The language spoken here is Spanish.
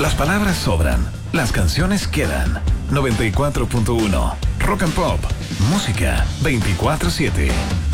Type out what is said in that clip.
Las palabras sobran, las canciones quedan. 94.1 Rock and Pop, música 24/7.